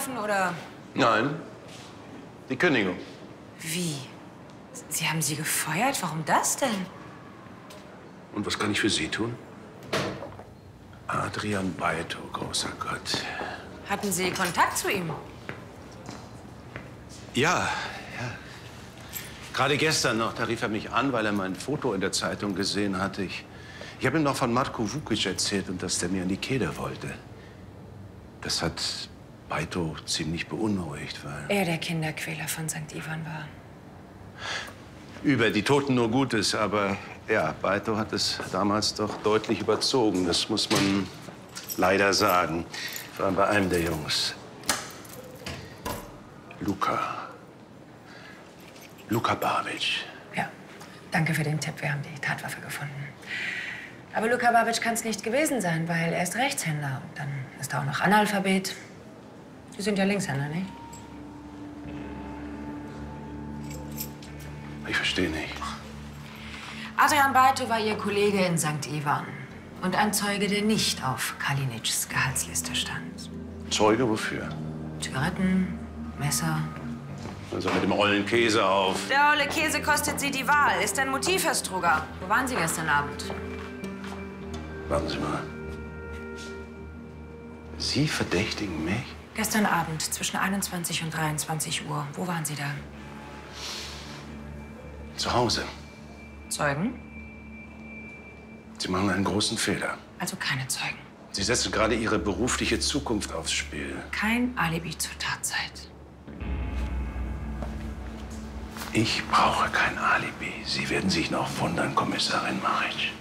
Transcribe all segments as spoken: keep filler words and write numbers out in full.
gelaufen, oder? Nein. Die Kündigung. Wie? Sie haben sie gefeuert? Warum das denn? Und was kann ich für Sie tun? Adrian Beito, großer Gott. Hatten Sie Kontakt zu ihm? Ja, ja. Gerade gestern noch, da rief er mich an, weil er mein Foto in der Zeitung gesehen hatte. Ich, ich habe ihm noch von Matko Vukic erzählt und dass der mir an die Kehle wollte. Das hat Beito ziemlich beunruhigt, weil... Er der Kinderquäler von Sankt Ivan war. Über die Toten nur Gutes, aber ja, Beito hat es damals doch deutlich überzogen. Das muss man leider sagen. Vor allem bei einem der Jungs. Luka. Luka Babic. Ja, danke für den Tipp. Wir haben die Tatwaffe gefunden. Aber Luka Babic kann es nicht gewesen sein, weil er ist Rechtshänder. Und dann ist er auch noch Analphabet. Sie sind ja Linkshänder, nicht? Ich verstehe nicht. Adrian Beito war Ihr Kollege in Sankt Ivan. Und ein Zeuge, der nicht auf Kalinitschs Gehaltsliste stand. Zeuge wofür? Zigaretten, Messer. Also mit dem ollen Käse auf. Der olle Käse kostet Sie die Wahl. Ist ein Motiv, Herr Struger. Wo waren Sie gestern Abend? Warten Sie mal. Sie verdächtigen mich? Gestern Abend zwischen einundzwanzig und dreiundzwanzig Uhr. Wo waren Sie da? Zu Hause. Zeugen? Sie machen einen großen Fehler. Also keine Zeugen. Sie setzen gerade Ihre berufliche Zukunft aufs Spiel. Kein Alibi zur Tatzeit. Ich brauche kein Alibi. Sie werden sich noch wundern, Kommissarin Maric.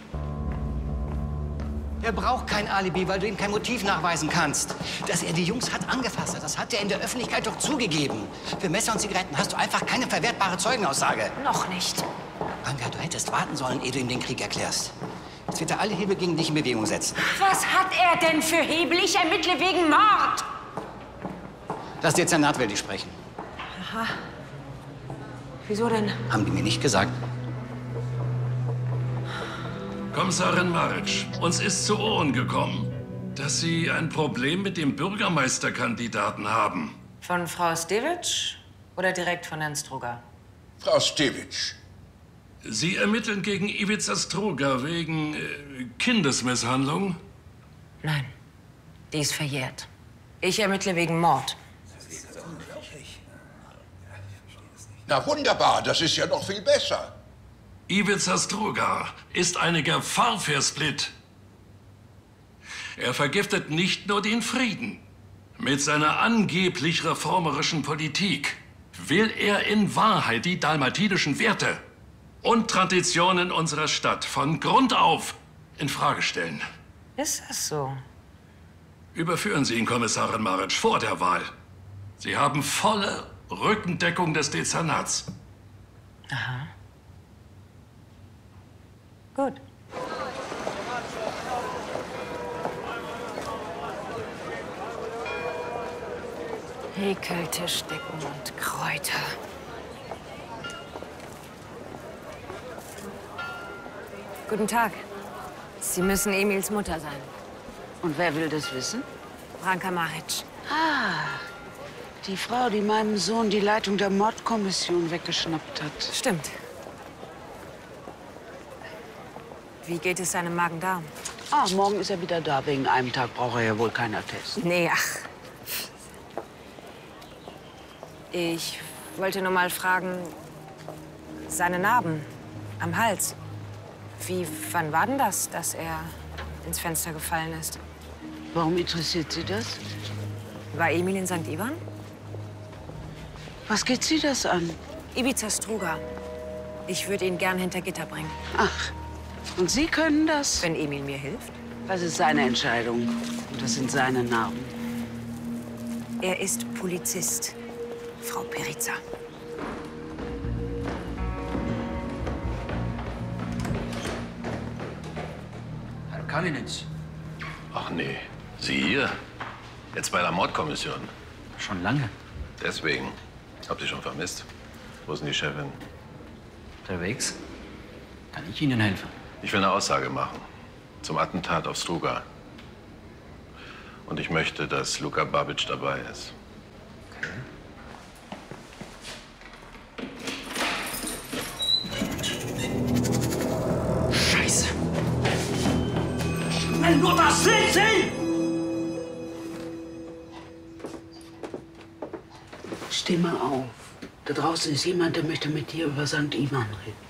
Er braucht kein Alibi, weil du ihm kein Motiv nachweisen kannst. Dass er die Jungs hat angefasst hat, das hat er in der Öffentlichkeit doch zugegeben. Für Messer und Zigaretten hast du einfach keine verwertbare Zeugenaussage. Noch nicht. Ranga, du hättest warten sollen, ehe du ihm den Krieg erklärst. Jetzt wird er alle Hebel gegen dich in Bewegung setzen. Was hat er denn für Hebel? Ich ermittle wegen Mord. Lass den Dezernat will dich sprechen. Aha. Wieso denn? Haben die mir nicht gesagt. Kommissarin Maric, uns ist zu Ohren gekommen, dass Sie ein Problem mit dem Bürgermeisterkandidaten haben. Von Frau Stevic oder direkt von Herrn Struger? Frau Stevic. Sie ermitteln gegen Ivica Struger wegen äh, Kindesmisshandlung? Nein, die ist verjährt. Ich ermittle wegen Mord. Na wunderbar, das ist ja noch viel besser. Ivica Struger ist eine Gefahr für Split. Er vergiftet nicht nur den Frieden. Mit seiner angeblich reformerischen Politik will er in Wahrheit die dalmatinischen Werte und Traditionen unserer Stadt von Grund auf in Frage stellen. Ist das so? Überführen Sie ihn, Kommissarin Maric, vor der Wahl. Sie haben volle Rückendeckung des Dezernats. Aha. Gut. Häkeltischdecken und Kräuter. Guten Tag. Sie müssen Emils Mutter sein. Und wer will das wissen? Branka Maric. Ah, die Frau, die meinem Sohn die Leitung der Mordkommission weggeschnappt hat. Stimmt. Wie geht es seinem Magen-Darm? Ah, morgen ist er wieder da. Wegen einem Tag braucht er ja wohl keinen Attest. Nee, ach. Ich wollte nur mal fragen, seine Narben am Hals. Wie, wann war denn das, dass er ins Fenster gefallen ist? Warum interessiert Sie das? War Emil in Sankt Ivan? Was geht Sie das an? Ivica Struger. Ich würde ihn gern hinter Gitter bringen. Ach, und Sie können das? Wenn Emil mir hilft. Das ist seine Entscheidung. Und das sind seine Narben. Er ist Polizist, Frau Perica. Herr Kalinitsch. Ach nee, Sie hier? Jetzt bei der Mordkommission? Schon lange. Deswegen. Hab Sie schon vermisst. Wo ist denn die Chefin? Unterwegs. Kann ich Ihnen helfen? Ich will eine Aussage machen. Zum Attentat auf Struga. Und ich möchte, dass Luka Babic dabei ist. Scheiße. Wenn nur das sind Sie! Steh mal auf. Da draußen ist jemand, der möchte mit dir über Sankt Ivan reden.